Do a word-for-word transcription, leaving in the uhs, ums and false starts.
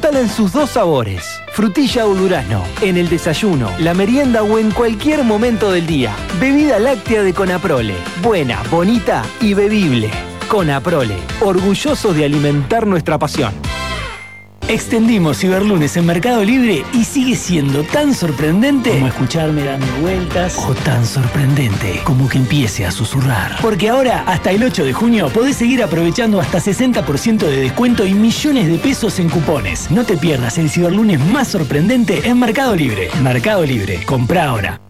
Disfrútala en sus dos sabores, frutilla o durazno, en el desayuno, la merienda o en cualquier momento del día. Bebida láctea de Conaprole, buena, bonita y bebible. Conaprole, orgullosos de alimentar nuestra pasión. Extendimos Ciberlunes en Mercado Libre y sigue siendo tan sorprendente como escucharme dando vueltas o tan sorprendente como que empiece a susurrar. Porque ahora, hasta el ocho de junio, podés seguir aprovechando hasta sesenta por ciento de descuento y millones de pesos en cupones. No te pierdas el Ciberlunes más sorprendente en Mercado Libre. Mercado Libre, compra ahora.